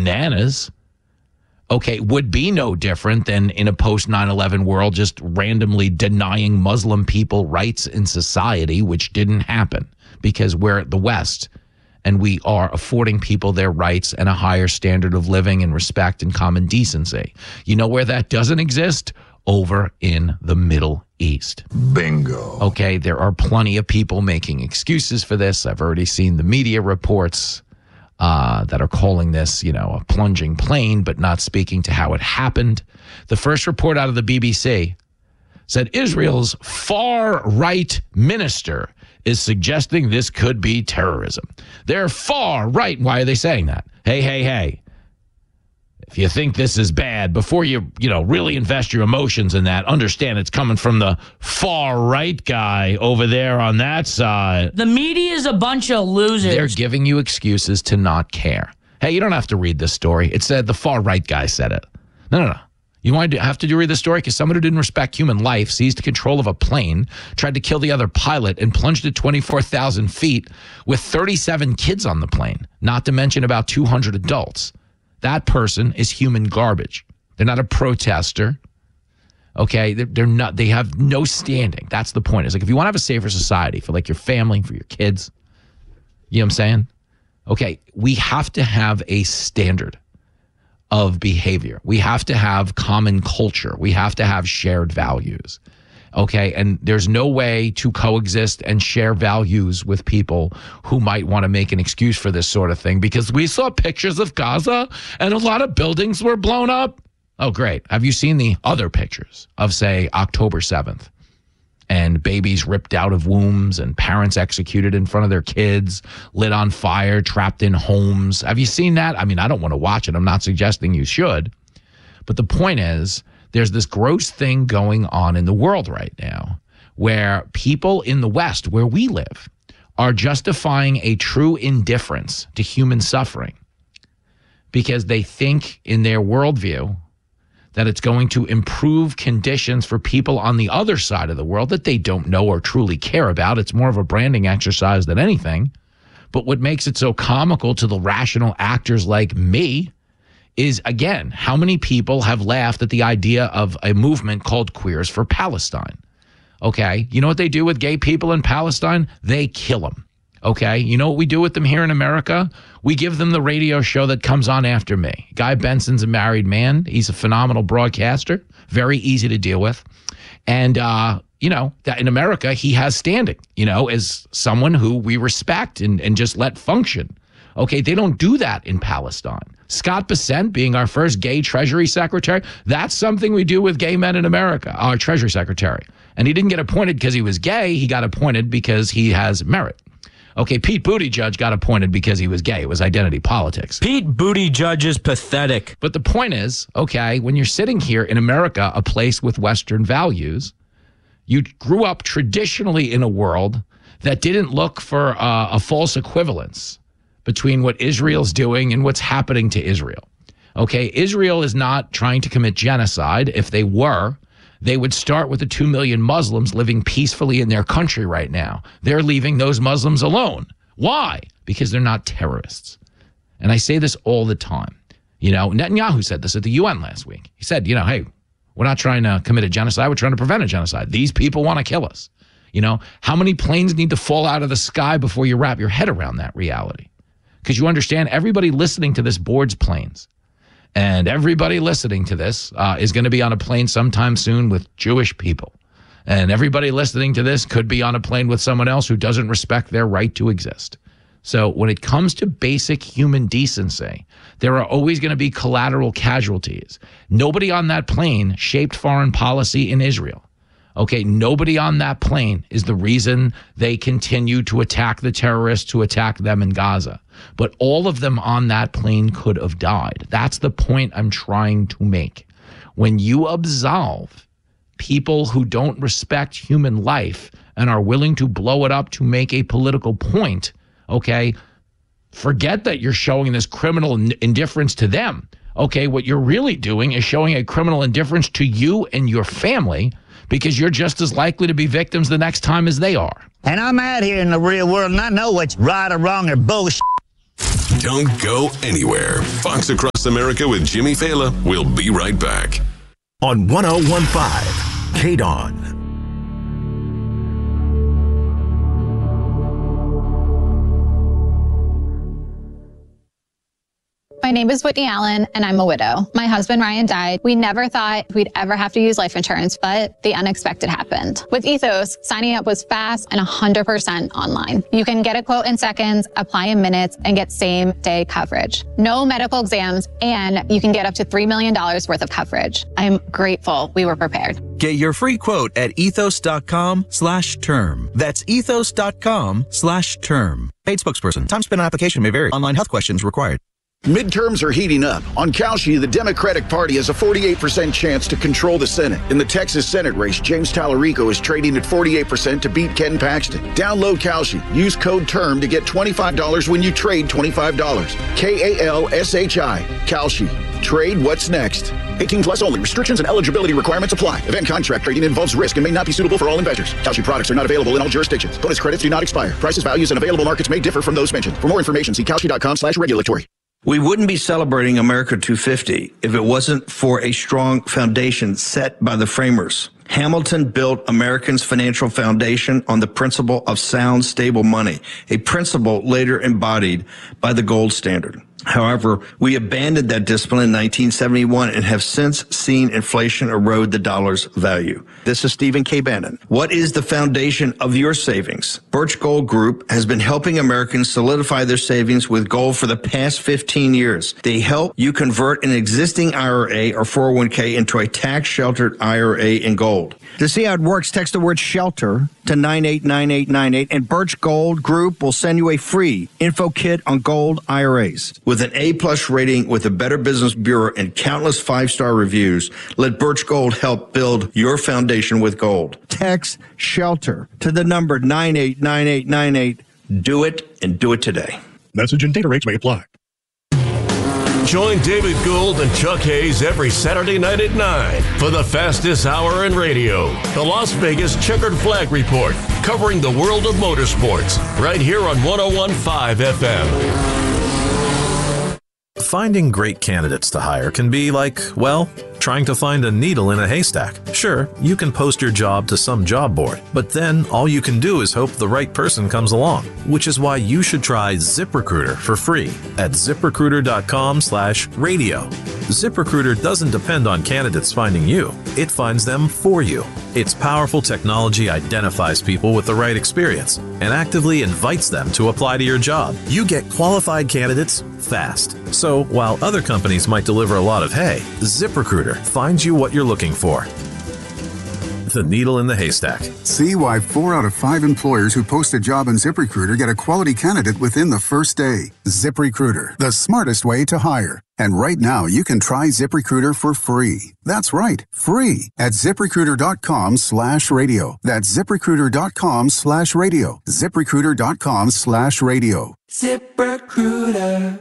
bananas. Okay, would be no different than in a post 9/11 world, just randomly denying Muslim people rights in society, which didn't happen because we're the West and we are affording people their rights and a higher standard of living and respect and common decency. You know where that doesn't exist? Over in the Middle East. Bingo. Okay, there are plenty of people making excuses for this. I've already seen the media reports that are calling this, a plunging plane, but not speaking to how it happened. The first report out of the BBC said Israel's far-right minister is suggesting this could be terrorism. They're far right. Why are they saying that? Hey. If you think this is bad, before you really invest your emotions in that, understand it's coming from the far right guy over there on that side. The media is a bunch of losers. They're giving you excuses to not care. Hey, you don't have to read this story. It said the far right guy said it. No. You have to read the story because someone who didn't respect human life seized control of a plane, tried to kill the other pilot, and plunged at 24,000 feet with 37 kids on the plane, not to mention about 200 adults. That person is human garbage. They're not a protester. Okay, they're not. They have no standing. That's the point. It's like if you want to have a safer society for like your family, for your kids, you know what I'm saying? Okay, we have to have a standard of behavior. We have to have common culture. We have to have shared values. Okay, and there's no way to coexist and share values with people who might want to make an excuse for this sort of thing, because we saw pictures of Gaza and a lot of buildings were blown up. Oh, great. Have you seen the other pictures of, say, October 7th and babies ripped out of wombs and parents executed in front of their kids, lit on fire, trapped in homes? Have you seen that? I mean, I don't want to watch it. I'm not suggesting you should. But the point is, there's this gross thing going on in the world right now where people in the West, where we live, are justifying a true indifference to human suffering because they think in their worldview that it's going to improve conditions for people on the other side of the world that they don't know or truly care about. It's more of a branding exercise than anything. But what makes it so comical to the rational actors like me is, again, how many people have laughed at the idea of a movement called Queers for Palestine? Okay, you know what they do with gay people in Palestine? They kill them. Okay, you know what we do with them here in America? We give them the radio show that comes on after me. Guy Benson's a married man. He's a phenomenal broadcaster, very easy to deal with. And, that in America, he has standing, as someone who we respect and just let function. Okay, they don't do that in Palestine. Scott Bessent being our first gay Treasury Secretary, that's something we do with gay men in America, our Treasury Secretary. And he didn't get appointed because he was gay. He got appointed because he has merit. Okay, Pete Buttigieg got appointed because he was gay. It was identity politics. Pete Buttigieg is pathetic. But the point is, okay, when you're sitting here in America, a place with Western values, you grew up traditionally in a world that didn't look for a false equivalence between what Israel's doing and what's happening to Israel. Okay, Israel is not trying to commit genocide. If they were, they would start with the 2 million Muslims living peacefully in their country right now. They're leaving those Muslims alone. Why? Because they're not terrorists. And I say this all the time. Netanyahu said this at the UN last week. He said, hey, we're not trying to commit a genocide. We're trying to prevent a genocide. These people want to kill us. How many planes need to fall out of the sky before you wrap your head around that reality? Because you understand, everybody listening to this boards planes. And everybody listening to this is going to be on a plane sometime soon with Jewish people. And everybody listening to this could be on a plane with someone else who doesn't respect their right to exist. So when it comes to basic human decency, there are always going to be collateral casualties. Nobody on that plane shaped foreign policy in Israel. Okay, nobody on that plane is the reason they continue to attack the terrorists, to attack them in Gaza. But all of them on that plane could have died. That's the point I'm trying to make. When you absolve people who don't respect human life and are willing to blow it up to make a political point, okay, forget that you're showing this criminal indifference to them. Okay, what you're really doing is showing a criminal indifference to you and your family, because you're just as likely to be victims the next time as they are. And I'm out here in the real world, and I know what's right or wrong or bullshit. Don't go anywhere. Fox Across America with Jimmy Fallon. We'll be right back. On 101.5 KDON. My name is Whitney Allen, and I'm a widow. My husband, Ryan, died. We never thought we'd ever have to use life insurance, but the unexpected happened. With Ethos, signing up was fast and 100% online. You can get a quote in seconds, apply in minutes, and get same-day coverage. No medical exams, and you can get up to $3 million worth of coverage. I'm grateful we were prepared. Get your free quote at ethos.com/term. That's ethos.com/term. Paid spokesperson. Time spent on application may vary. Online health questions required. Midterms are heating up. On Kalshi, the Democratic Party has a 48% chance to control the Senate. In the Texas Senate race, James Tallarico is trading at 48% to beat Ken Paxton. Download Kalshi. Use code TERM to get $25 when you trade $25. KALSHI. Kalshi. Trade what's next. 18 plus only. Restrictions and eligibility requirements apply. Event contract trading involves risk and may not be suitable for all investors. Kalshi products are not available in all jurisdictions. Bonus credits do not expire. Prices, values, and available markets may differ from those mentioned. For more information, see kalshi.com/regulatory. We wouldn't be celebrating America 250 if it wasn't for a strong foundation set by the framers. Hamilton built Americans' financial foundation on the principle of sound, stable money, a principle later embodied by the gold standard. However, we abandoned that discipline in 1971 and have since seen inflation erode the dollar's value. This is Stephen K. Bannon. What is the foundation of your savings? Birch Gold Group has been helping Americans solidify their savings with gold for the past 15 years. They help you convert an existing IRA or 401k into a tax-sheltered IRA in gold. To see how it works, text the word SHELTER to 989898, and Birch Gold Group will send you a free info kit on gold IRAs. With an A-plus rating with the Better Business Bureau and countless five-star reviews, let Birch Gold help build your foundation with gold. Text SHELTER to the number 989898. Do it, and do it today. Message and data rates may apply. Join David Gould and Chuck Hayes every Saturday night at 9 for the fastest hour in radio, the Las Vegas Checkered Flag Report, covering the world of motorsports, right here on 101.5 FM. Finding great candidates to hire can be like, well, trying to find a needle in a haystack. Sure, you can post your job to some job board, but then all you can do is hope the right person comes along, which is why you should try ZipRecruiter for free at ZipRecruiter.com/radio. ZipRecruiter doesn't depend on candidates finding you. It finds them for you. Its powerful technology identifies people with the right experience and actively invites them to apply to your job. You get qualified candidates fast. So while other companies might deliver a lot of hay, ZipRecruiter finds you what you're looking for. The needle in the haystack. See why 4 out of 5 employers who post a job in ZipRecruiter get a quality candidate within the first day. ZipRecruiter, the smartest way to hire. And right now, you can try ZipRecruiter for free. That's right, free at ZipRecruiter.com/radio. That's ZipRecruiter.com/radio. ZipRecruiter.com/radio. ZipRecruiter.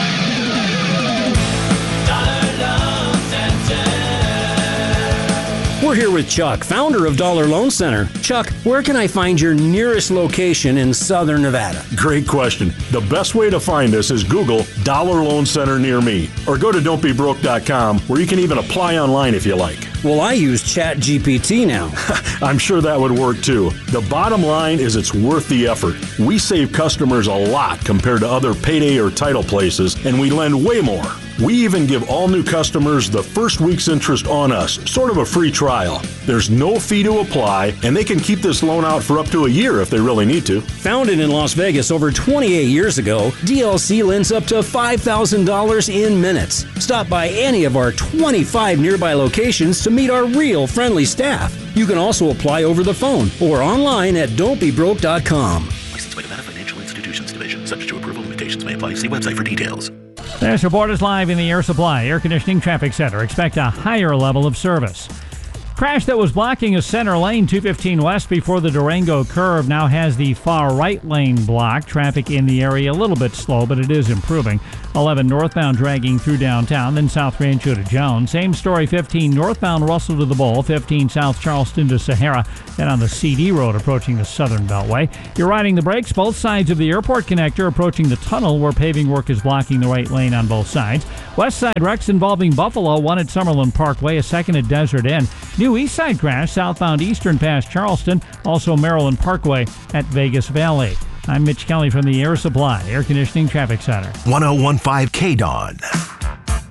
We're here with Chuck, founder of Dollar Loan Center. Chuck, where can I find your nearest location in Southern Nevada? Great question. The best way to find us is Google Dollar Loan Center near me, or go to don'tbebroke.com, where you can even apply online if you like. Well, I use ChatGPT now. I'm sure that would work too. The bottom line is it's worth the effort. We save customers a lot compared to other payday or title places, and we lend way more. We even give all new customers the first week's interest on us, sort of a free trial. There's no fee to apply, and they can keep this loan out for up to a year if they really need to. Founded in Las Vegas over 28 years ago, DLC lends up to $5,000 in minutes. Stop by any of our 25 nearby locations to meet our real friendly staff. You can also apply over the phone or online at don'tbebroke.com. Licensed by Nevada Financial Institutions Division. Subject to approval, limitations may apply. See website for details. This report is live in the Air Supply Air Conditioning Traffic Center. Expect a higher level of service. Crash that was blocking a center lane 215 west before the Durango curve now has the far right lane blocked. Traffic in the area a little bit slow, but it is improving. 11 northbound dragging through downtown, then South Rancho to Jones. Same story, 15 northbound Russell to the Bowl, 15 South Charleston to Sahara, then on the CD Road approaching the Southern Beltway. You're riding the brakes both sides of the airport connector approaching the tunnel where paving work is blocking the right lane on both sides. West side wrecks involving Buffalo, one at Summerlin Parkway, a second at Desert Inn. New east side crash southbound Eastern past Charleston, also Maryland Parkway at Vegas Valley. I'm Mitch Kelly from the Air Supply Air Conditioning Traffic Center. 1015 KDON.